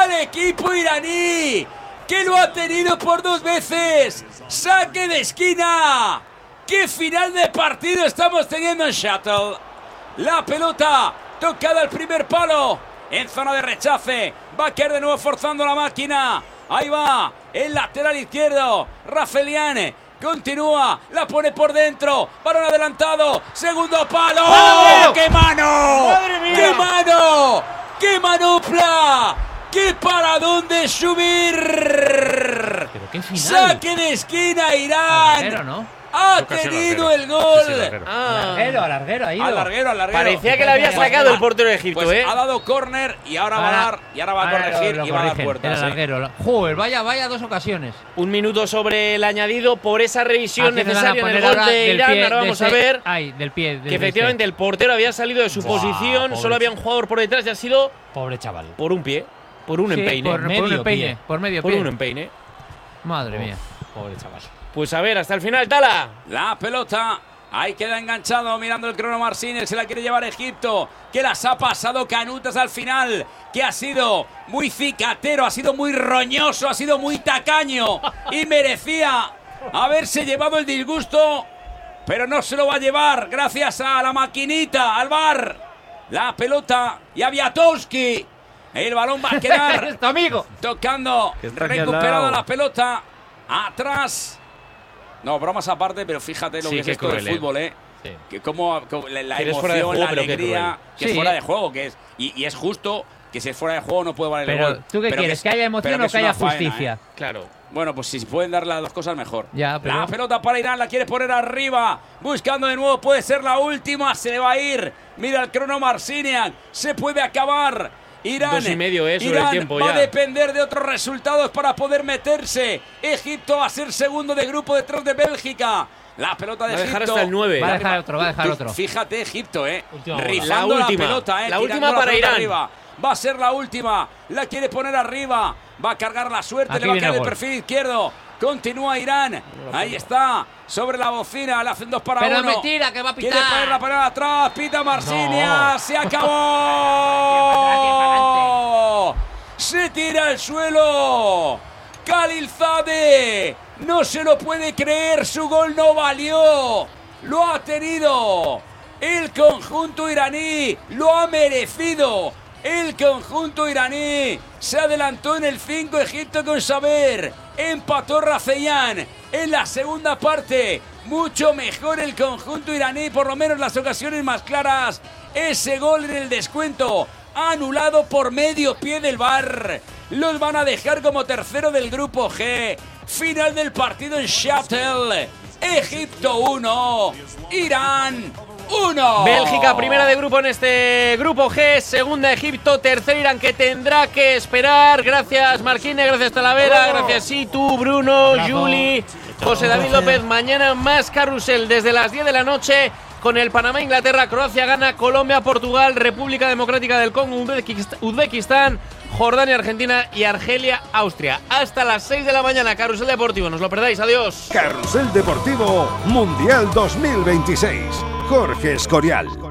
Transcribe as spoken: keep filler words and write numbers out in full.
al equipo iraní, que lo ha tenido por dos veces. Saque de esquina. ¡Qué final de partido estamos teniendo en Shuttle! La pelota tocada al primer palo, en zona de rechace. Va a caer de nuevo forzando la máquina. Ahí va, el lateral izquierdo, Rafelian. Continúa, la pone por dentro. Balón adelantado, segundo palo. ¡Oh, qué mano! ¡Madre mía! ¡Qué mano! ¡Qué manopla! ¡Qué paradón de subir! Pero qué final. Saque de esquina, Irán. Larguero, ¿no? Ha tenido el gol. Ah, Larguero, larguero, ha ido. Al larguero, al larguero. parecía que le había sacado el portero de Egipto, Pues ¿eh? ha dado córner y ahora, va a dar y ahora va a Ahora corregir lo- lo y va a dar corrigen. puertas. Era ¿eh? larguero. Joder, vaya, vaya dos ocasiones. Un minuto sobre el añadido por esa revisión Aquí nos van a necesaria en el poner gol ahora de del Irán. pie Ahora de vamos a ese- ver Ay, del pie. que efectivamente el portero había salido de su Buah, posición, pobre solo había un jugador por detrás y ha sido Pobre chaval. por un pie, por un Sí, empeine. por, Por, por un medio empeine. pie. Por medio un pie. empeine. Madre mía. Pobre chaval. Pues a ver, hasta el final, Tala. La pelota. Ahí queda enganchado mirando el crono Marcínez. Se la quiere llevar Egipto. Que las ha pasado canutas al final. Que ha sido muy cicatero. Ha sido muy roñoso. Ha sido muy tacaño. Y merecía haberse llevado el disgusto. Pero no se lo va a llevar. Gracias a la maquinita. Al V A R. La pelota. Y a Wiatowski. El balón va a quedar. ¡Es tu amigo! Tocando. Que está aquí al Recuperada lado. la pelota. Atrás. No, bromas aparte, pero fíjate lo Sí, que es qué esto cruel, del eh. fútbol, ¿eh? Sí. Que como, como la, la Que eres emoción, fuera de juego, la pero qué alegría, que Sí. es fuera de juego, que es y, y es justo que si es fuera de juego no puede valer Pero, el gol. ¿tú qué Pero quieres? es- ¿Que haya emoción pero o es que haya una faena, justicia? ¿eh? Claro. Bueno, pues si pueden dar las dos cosas mejor. Ya, pero- La pelota para Irán, la quiere poner arriba, buscando de nuevo, puede ser la última, se le va a ir. Mira el crono Marciniak, se puede acabar. Irán, Dos y medio, eh, sobre el Irán tiempo va ya. a depender de otros resultados para poder meterse. Egipto va a ser segundo de grupo detrás de Bélgica. La pelota de Va a dejar Egipto. hasta el nueve. Va a dejar otro, va a dejar Fí- otro. Fíjate, Egipto, eh. Última bola. Rifando La la, última. pelota, eh. La última tirando para pelota Irán. arriba. Va a ser la última. La quiere poner arriba. Va a cargar la suerte. Aquí le va a viene caer el el gol. perfil izquierdo. Continúa Irán. Ahí está. Sobre la bocina. Le hacen dos para Pero uno. me tira, que va a Quiere pitar. poner la pelota atrás. Pita Marsinia. No. Se acabó. Se tira al suelo. Khalilzadeh. No se lo puede creer. Su gol no valió. Lo ha tenido el conjunto iraní. Lo ha merecido. El conjunto iraní se adelantó en el cinco. Egipto con saber. Empató Rafelian en la segunda parte. Mucho mejor el conjunto iraní, por lo menos las ocasiones más claras. Ese gol en el descuento anulado por medio pie del V A R. Los van a dejar como tercero del grupo G. Final del partido en Shuttle. Egipto uno, Irán uno. Bélgica, primera de grupo en este grupo G, segunda Egipto, tercero Irán, que tendrá que esperar. Gracias Marquines, gracias Talavera, gracias Situ, Bruno, Bravo. Juli, José David López. Mañana más carrusel desde las diez de la noche con el Panamá, Inglaterra, Croacia, Ghana, Colombia, Portugal, República Democrática del Congo, Uzbekist- Uzbekistán, Jordania, Argentina y Argelia, Austria. Hasta las seis de la mañana, carrusel deportivo, no os lo perdáis, adiós. Carrusel Deportivo Mundial dos mil veintiséis. Jorge Escorial.